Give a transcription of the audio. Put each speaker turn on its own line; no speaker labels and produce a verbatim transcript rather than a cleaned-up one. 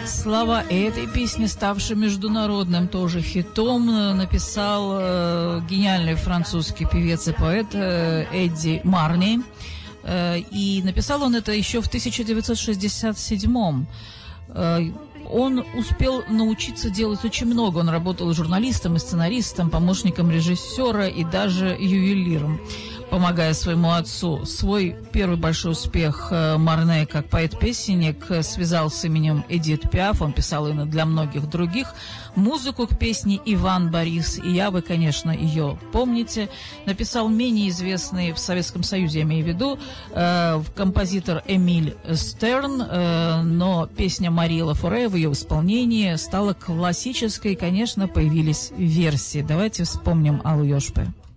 Слова этой песни, ставшей международным тоже хитом, написал э, гениальный французский певец и поэт э, Эдди Марни. Э, и написал он это еще в тысяча девятьсот шестьдесят седьмом. Э, он успел научиться делать очень много. Он работал журналистом, и сценаристом, помощником режиссера и даже ювелиром, помогая своему отцу. Свой первый большой успех Марне как поэт-песенник связал с именем Эдит Пиаф. Он писал и для многих других. Музыку к песне Иван Борис, и я, вы, конечно, ее помните. Написал менее известный в Советском Союзе, я имею в виду, э, композитор Эмиль Стерн, э, но песня Марии Лафоре в ее исполнении стала классической. Конечно, появились версии. Давайте вспомним Аллу Йошпе.